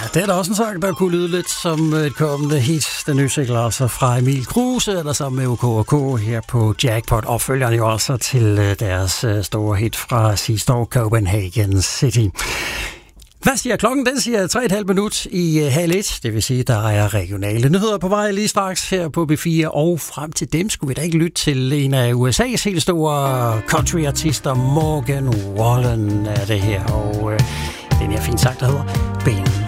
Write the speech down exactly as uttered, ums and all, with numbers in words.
det er da også en sang, der kunne lyde lidt som et kommende hit. Den nye single altså fra Emil Kruse, eller sammen med O K og K her på Jackpot, og følger jo også til deres store hit fra sidste år, Copenhagen City. Hvad siger klokken? Den siger tre komma fem minut i halv et. Det vil sige, der er regionale nyheder på vej lige straks her på B fire. Og frem til dem skulle vi da ikke lytte til en af U S A's helt store countryartister, Morgan Wallen er det her. Og øh, den her fine sang, der hedder Ben